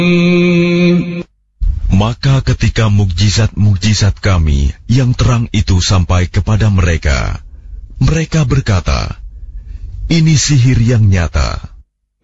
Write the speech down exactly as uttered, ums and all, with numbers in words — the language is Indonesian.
Maka ketika mukjizat-mukjizat kami yang terang itu sampai kepada mereka, mereka berkata, ini sihir yang nyata.